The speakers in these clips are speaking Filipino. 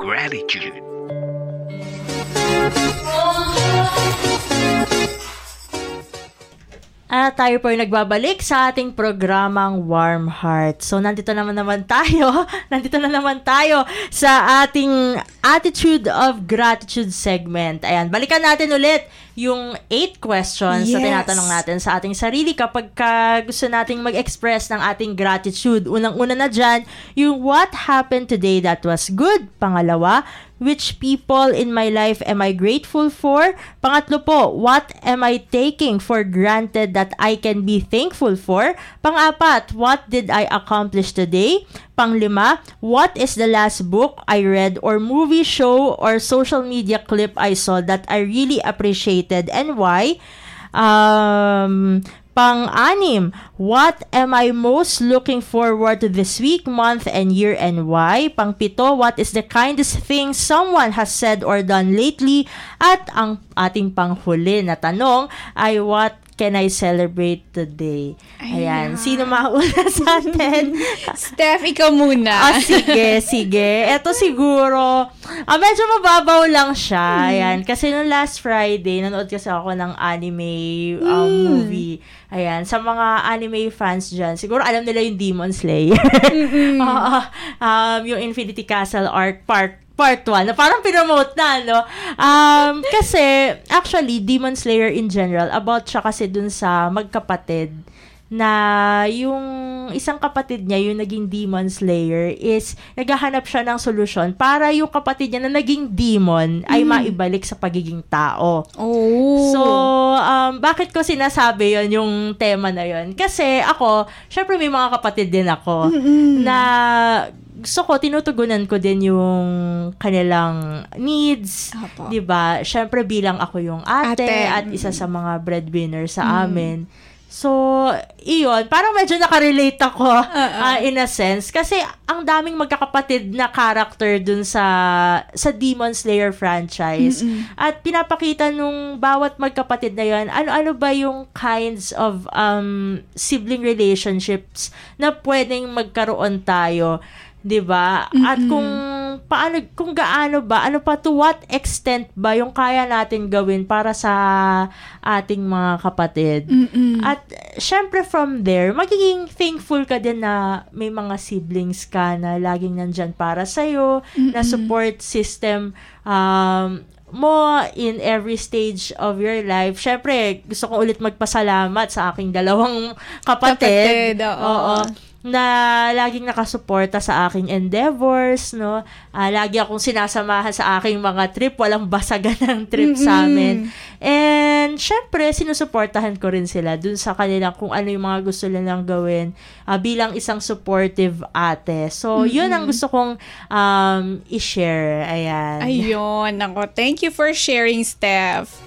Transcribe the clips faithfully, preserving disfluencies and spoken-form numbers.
gratitude. At tayo po ay nagbabalik sa ating programang Warm Heart. So, nandito naman naman tayo, nandito na naman tayo sa ating Attitude of Gratitude segment. Ayan, balikan natin ulit yung eight questions yes. na tinatanong natin sa ating sarili kapag ka gusto nating mag-express ng ating gratitude. Unang-una na dyan, yung what happened today that was good. Pangalawa, which people in my life am I grateful for? Pangatlo po, what am I taking for granted that I can be thankful for? Pang-apat, what did I accomplish today? Panglima, what is the last book I read or movie, show, or social media clip I saw that I really appreciated and why? Um... Pang-anim, what am I most looking forward to this week, month, and year, and why? Pang-pito, what is the kindest thing someone has said or done lately? At ang ating panghuli na tanong ay what can I celebrate today? Ayan. Ayan. Sino mauna sa atin? Steph, ikaw muna. Oh, sige, sige. Ito siguro, ah, medyo mababaw lang siya. Ayan. Kasi nung last Friday, nanood kasi ako ng anime um, mm. movie. Ayan. Sa mga anime fans dyan, siguro alam nila yung Demon Slayer. uh, um, yung Infinity Castle arc part Part one, na parang pinomote na, no? Um, kasi, actually, Demon Slayer in general, about siya kasi dun sa magkapatid, na yung isang kapatid niya, yung naging Demon Slayer, is naghahanap siya ng solusyon para yung kapatid niya na naging demon ay mm. maibalik sa pagiging tao. Oh. So, um, bakit ko sinasabi yon yung tema na yon? Kasi ako, syempre may mga kapatid din ako, mm-hmm. na gusto ko, tinutugunan ko din yung kanilang needs. 'Di ba? Syempre bilang ako yung ate, ate. At isa sa mga breadwinner sa mm. amin. So, iyon, parang medyo nakarelate ako uh-uh. uh, in a sense. Kasi ang daming magkakapatid na character dun sa sa Demon Slayer franchise. Mm-mm. At pinapakita nung bawat magkapatid na yun, ano-ano ba yung kinds of um, sibling relationships na pwedeng magkaroon tayo. 'Di ba? At kung paano kung gaano ba, ano pa to what extent ba yung kaya natin gawin para sa ating mga kapatid. Mm-mm. At syempre from there, magiging thankful ka din na may mga siblings ka na laging nandyan para sa iyo, na support system um mo in every stage of your life. Syempre, gusto ko ulit magpasalamat sa aking dalawang kapatid. Kapatid, oo. Oo. Na laging nakasuporta sa aking endeavors, no? Uh, lagi akong sinasamahan sa aking mga trip, walang basagan ng trip mm-hmm. sa amin. And syempre, sinusuportahan ko rin sila dun sa kanilang kung ano yung mga gusto nilang gawin uh, bilang isang supportive ate. So, mm-hmm. yun ang gusto kong um, i-share. Ayan. Ayun. Ako, thank you for sharing, Steph.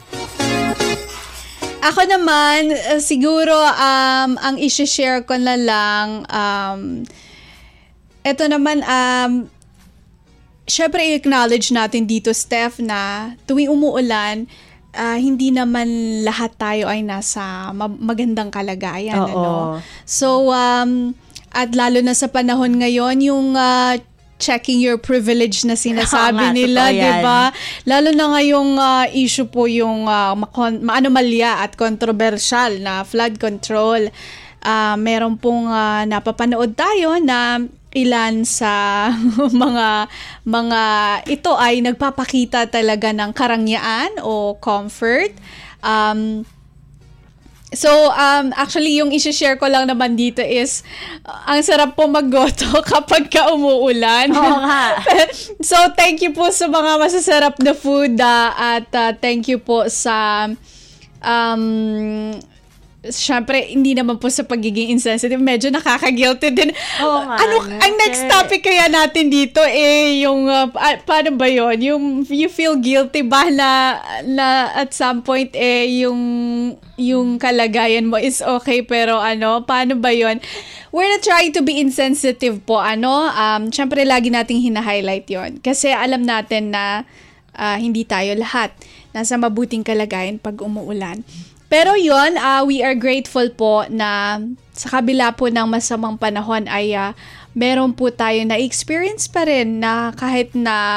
Ako naman, uh, siguro, um, ang isi-share ko na lang, um, ito naman, um, syempre i-acknowledge natin dito, Steph, na tuwing umuulan, uh, hindi naman lahat tayo ay nasa ma- magandang kalagayan. Oo. Ano? So, um, at lalo na sa panahon ngayon, yung uh, checking your privilege na sinasabi nga, nila, di ba? Lalo na ngayong uh, issue po yung uh, makon- maanomalya at controversial na flood control. Uh, meron pong uh, napapanood tayo na ilan sa mga mga ito ay nagpapakita talaga ng karangyaan o comfort. Um, So, um, actually, yung isi-share ko lang naman dito is, uh, ang sarap po maggoto kapag ka umuulan. Oo nga. So, thank you po sa mga masasarap na food uh, at uh, thank you po sa, um, syempre, hindi naman po sa pagiging insensitive. Medyo nakaka-guilty din. Oo nga. Ano, ang next topic kaya natin dito eh, yung, uh, pa- paano ba yun? Yung, you feel guilty ba na, na at some point eh, yung, yung kalagayan mo is okay, pero ano, paano ba yun? We're not trying to be insensitive po, ano, um, syempre lagi nating hina-highlight yon kasi alam natin na uh, hindi tayo lahat nasa mabuting kalagayan pag umuulan. Pero yon, uh, we are grateful po na sa kabila po ng masamang panahon ay uh, meron po tayo na experience pa rin na kahit na